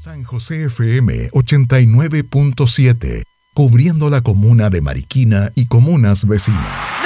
San José FM 89.7, cubriendo la comuna de Mariquina y comunas vecinas.